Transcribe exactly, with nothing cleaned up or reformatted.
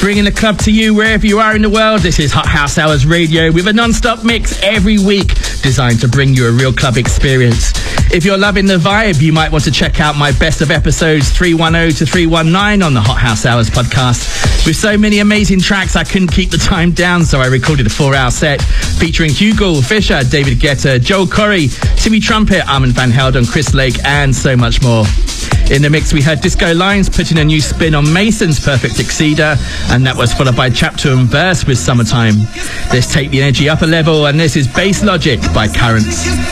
Bringing the club to you wherever you are in the world. This is Hot House Hours Radio with a non-stop mix every week designed to bring you a real club experience. If you're loving the vibe, you might want to check out my best of episodes three ten to three nineteen on the Hot House Hours podcast. With so many amazing tracks, I couldn't keep the time down, so I recorded a four-hour set featuring Hugo, Fisher, David Guetta, Joel Corey, Timmy Trumpet, Armand van Helden, Chris Lake, and so much more. In the mix, we heard Disco Lines putting a new spin on Mason's Perfect Exceeder, and that was followed by Chapter and Verse with Summertime. Let's take the energy up a level, and this is Bass Logic by Currents.